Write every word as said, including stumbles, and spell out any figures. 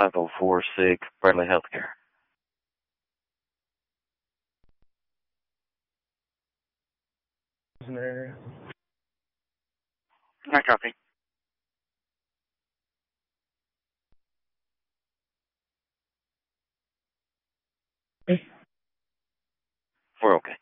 five oh four six, Bradley Healthcare. In the area. I copy. We're okay.